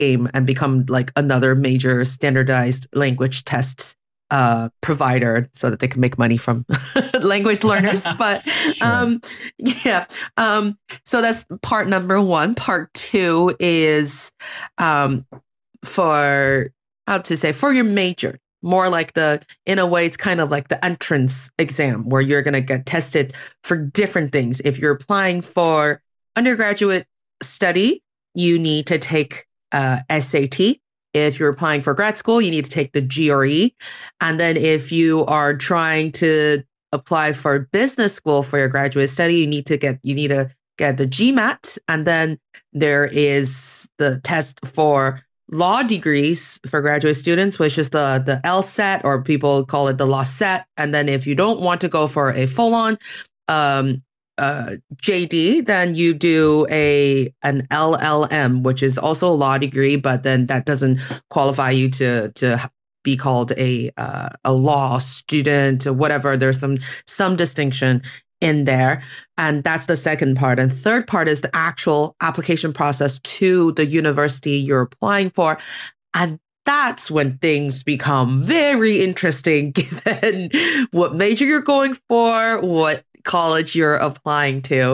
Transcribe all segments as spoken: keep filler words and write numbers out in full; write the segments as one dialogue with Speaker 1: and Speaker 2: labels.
Speaker 1: aim and become like another major standardized language test uh, provider so that they can make money from language learners. But
Speaker 2: Sure.
Speaker 1: um, yeah, um, so that's part number one. Part two is um, for, how to say, for your major. More like the, in a way, it's kind of like the entrance exam where you're going to get tested for different things. If you're applying for undergraduate study, you need to take uh, S A T. If you're applying for grad school, you need to take the G R E. And then if you are trying to apply for business school for your graduate study, you need to get, you need to get the GMAT. And then there is the test for law degrees for graduate students, which is the the LSAT, or people call it the LawCET. And then if you don't want to go for a full-on um, uh, J D, then you do a an L L M, which is also a law degree, but then that doesn't qualify you to to be called a uh, a law student or whatever. There's some some distinction in there. And that's the second part. And third part is the actual application process to the university you're applying for. And that's when things become very interesting, given what major you're going for, what college you're applying to.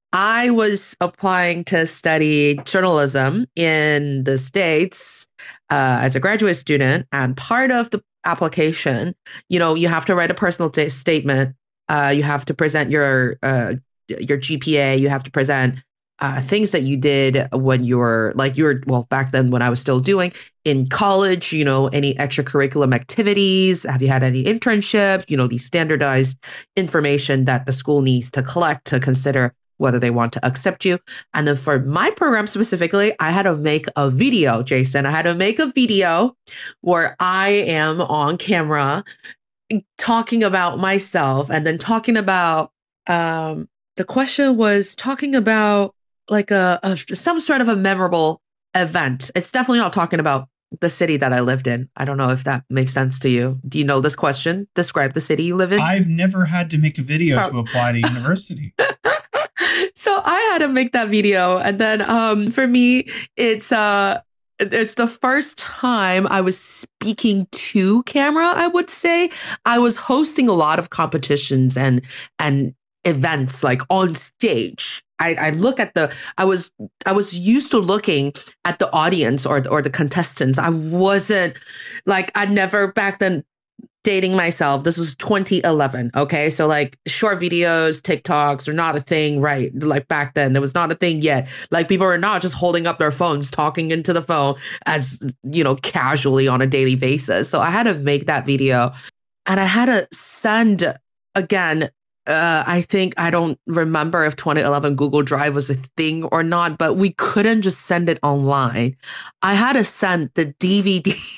Speaker 1: I was applying to study journalism in the States uh, as a graduate student. And part of the application, you know, you have to write a personal t- statement. Uh, you have to present your uh, your G P A. You have to present uh, things that you did when you were like you were well back then when I was still doing in college. You know, any extracurriculum activities? Have you had any internships? You know, these standardized information that the school needs to collect to consider whether they want to accept you. And then for my program specifically, I had to make a video, Jason. I had to make a video where I am on camera talking about myself, and then talking about um the question was talking about like a, a some sort of a memorable event. It's definitely not talking about the city that I lived in. I don't know if that makes sense to you. Do you know this question? Describe the city you live in.
Speaker 2: I've never had to make a video oh. to apply to university.
Speaker 1: So I had to make that video, and then um for me it's uh it's the first time I was speaking to camera, I would say. I was hosting a lot of competitions and and events like on stage. I, I look at the, I was I was used to looking at the audience or, or the contestants. I wasn't like, I'd never back then, dating myself. This was twenty eleven. Okay. So like short videos, TikToks are not a thing, right? Like back then, there was not a thing yet. Like people are not just holding up their phones, talking into the phone as, you know, casually on a daily basis. So I had to make that video, and I had to send again. Uh, I think I don't remember if twenty eleven Google Drive was a thing or not, but we couldn't just send it online. I had to send the D V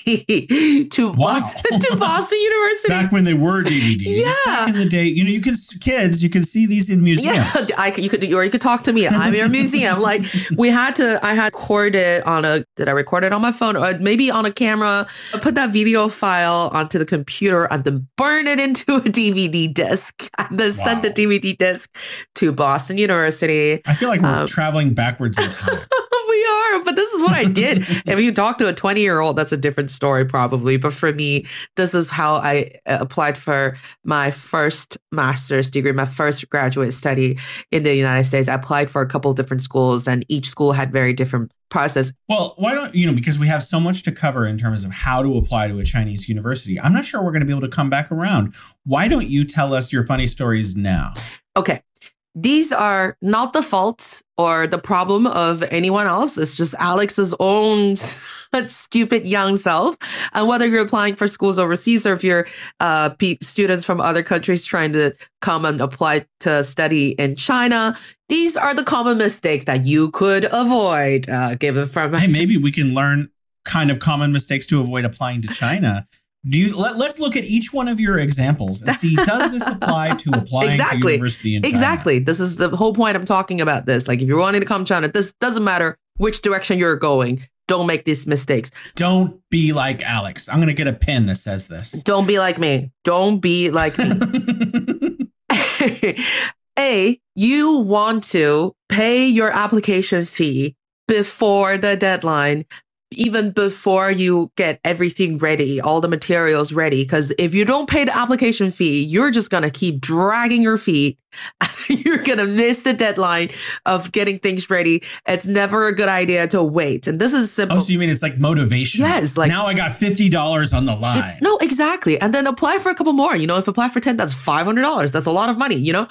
Speaker 1: D to
Speaker 2: wow.
Speaker 1: Boston to Boston University.
Speaker 2: Back when they were D V Ds.
Speaker 1: Yeah.
Speaker 2: Back in the day, you know, you can kids, you can see these in museums.
Speaker 1: Yeah, I could, you could, or you could talk to me. I'm your museum. Like we had to, I had recorded on a, did I record it on my phone or maybe on a camera? I put that video file onto the computer and then burn it into a D V D disc and then wow. send the D V D disc to Boston University.
Speaker 2: I feel like we're um, traveling backwards in time.
Speaker 1: We are, but this is what I did. If you talk to a twenty year old, that's a different story probably. But for me, this is how I applied for my first master's degree, my first graduate study in the United States. I applied for a couple of different schools, and each school had very different process.
Speaker 2: Well, why don't, you know, because we have so much to cover in terms of how to apply to a Chinese university. I'm not sure we're going to be able to come back around. Why don't you tell us your funny stories now?
Speaker 1: Okay. These are not the fault or the problem of anyone else. It's just Alex's own stupid young self. And whether you're applying for schools overseas or if you're uh, p- students from other countries trying to come and apply to study in China, these are the common mistakes that you could avoid, uh, given from...
Speaker 2: Hey, maybe we can learn kind of common mistakes to avoid applying to China. Do you, let, let's look at each one of your examples and see, does this apply to applying
Speaker 1: exactly.
Speaker 2: to university in China?
Speaker 1: Exactly. This is the whole point I'm talking about this. Like if you're wanting to come to China, this doesn't matter which direction you're going. Don't make these mistakes.
Speaker 2: Don't be like Alex. I'm going to get a pin that says this.
Speaker 1: Don't be like me. Don't be like me. A, you want to pay your application fee before the deadline. even before you get everything ready, all the materials ready. Because if you don't pay the application fee, you're just going to keep dragging your feet. You're going to miss the deadline of getting things ready. It's never a good idea to wait. And this is simple.
Speaker 2: Oh, so you mean it's like motivation?
Speaker 1: Yes. Like,
Speaker 2: now I got fifty dollars on the line.
Speaker 1: It, no, exactly. And then apply for a couple more. You know, if apply for ten, that's five hundred dollars. That's a lot of money, you know?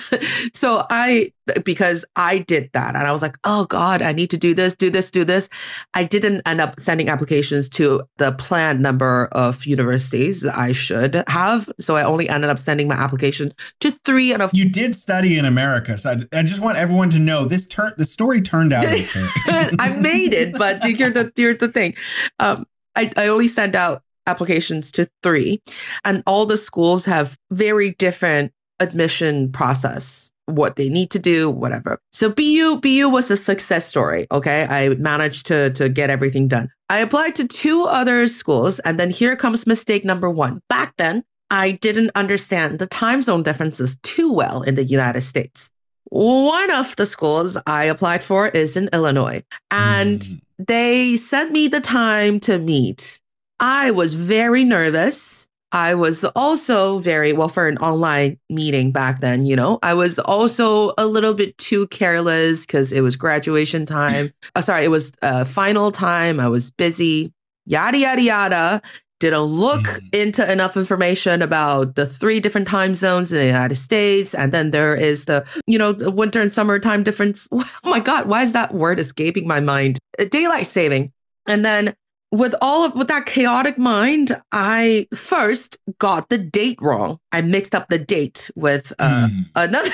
Speaker 1: So I, because I did that and I was like, oh God, I need to do this, do this, do this. I didn't end up sending applications to the planned number of universities I should have. So I only ended up sending my application to three out of
Speaker 2: You did study in America, so I, I just want everyone to know this turn. The story turned out okay.
Speaker 1: I made it, but here's the here's the thing. Um, I I only sent out applications to three, and all the schools have very different admission process. What they need to do, whatever. So B U B U was a success story. Okay, I managed to to get everything done. I applied to two other schools, and then here comes mistake number one. Back then, I didn't understand the time zone differences too well in the United States. One of the schools I applied for is in Illinois, and mm. they sent me the time to meet. I was very nervous. I was also very, well, for an online meeting back then, you know, I was also a little bit too careless because it was graduation time. oh, sorry, it was uh, final time. I was busy, yada, yada, yada. Didn't look mm. into enough information about the three different time zones in the United States. And then there is the, you know, the winter and summer time difference. Oh my God, why is that word escaping my mind? Daylight saving. And then with all of with that chaotic mind, I first got the date wrong. I mixed up the date with uh, mm. another.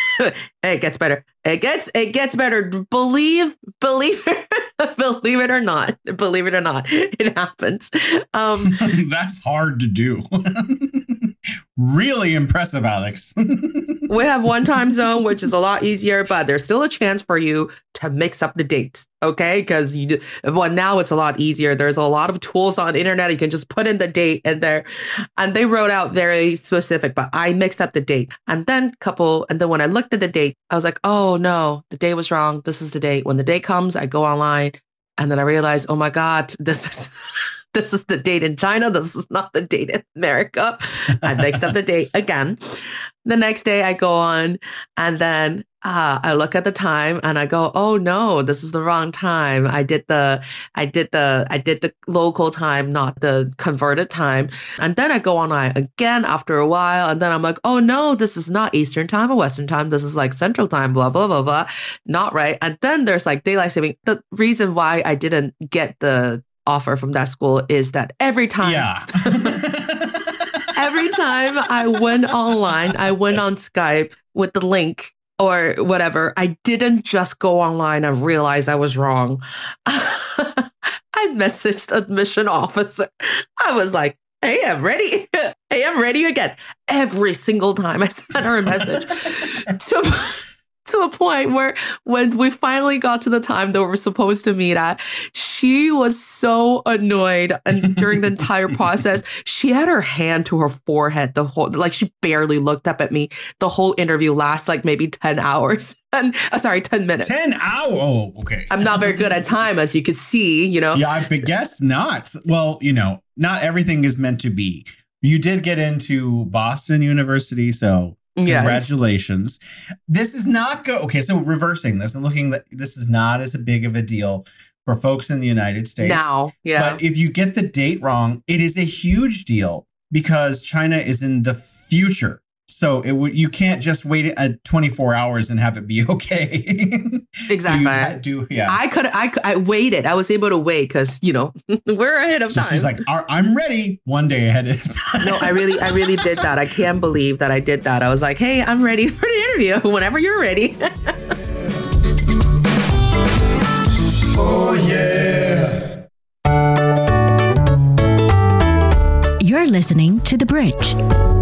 Speaker 1: It gets better. It gets it gets better. Believe believe it, believe it or not. Believe it or not, it happens. Um,
Speaker 2: That's hard to do. Really impressive, Alex.
Speaker 1: We have one time zone, which is a lot easier, but there's still a chance for you to mix up the dates. Okay, because you do, well, now it's a lot easier. There's a lot of tools on the internet. You can just put in the date in there, and they wrote out very specific. But I mixed up the date, and then couple, and then when I looked at the date, I was like, oh no, the date was wrong. This is the date. When the date comes, I go online, and then I realized, oh my God, this is. This is the date in China. This is not the date in America. I mixed up the date again. The next day I go on and then uh, I look at the time and I go, oh no, this is the wrong time. I did the, I did the, I did the local time, not the converted time. And then I go online again after a while. And then I'm like, oh no, this is not Eastern time or Western time. This is like Central time, blah, blah, blah, blah. Not right. And then there's like daylight saving. The reason why I didn't get the offer from that school is that every time,
Speaker 2: yeah.
Speaker 1: every time I went online, I went on Skype with the link or whatever. I didn't just go online and realize I was wrong. I messaged the admission officer. I was like, hey, I'm ready. Hey, I'm ready again. Every single time I sent her a message. So, to a point where when we finally got to the time that we were supposed to meet at, she was so annoyed. And during the entire process, she had her hand to her forehead the whole, like she barely looked up at me. The whole interview lasts like maybe ten hours. And uh, sorry, ten minutes.
Speaker 2: ten hours? Oh, okay.
Speaker 1: I'm not very good at time, as you could see, you know?
Speaker 2: Yeah, I guess not. Well, you know, not everything is meant to be. You did get into Boston University, so... Yes. Congratulations. This is not go. Okay, so reversing this and looking that this is not as big of a deal for folks in the United States.
Speaker 1: Now, yeah.
Speaker 2: But if you get the date wrong, it is a huge deal because China is in the future. So it w- you can't just wait at twenty-four hours and have it be okay.
Speaker 1: Exactly.
Speaker 2: So do, yeah.
Speaker 1: I could. I I waited. I was able to wait because you know we're ahead of
Speaker 2: so
Speaker 1: time.
Speaker 2: She's like, I'm ready. One day ahead of time.
Speaker 1: No, I really, I really did that. I can't believe that I did that. I was like, hey, I'm ready for the interview. Whenever you're ready.
Speaker 2: Oh yeah.
Speaker 3: You're listening to The Bridge.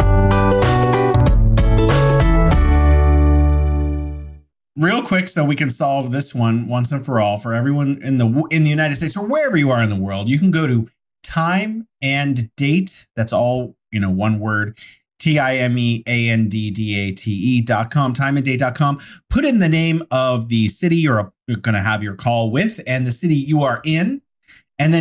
Speaker 2: Real quick, so we can solve this one once and for all for everyone in the in the United States or wherever you are in the world. You can go to time and date. That's all, you know, one word. T I M E A N D D A T E dot com, time and date dot com. Put in the name of the city you're going to have your call with and the city you are in.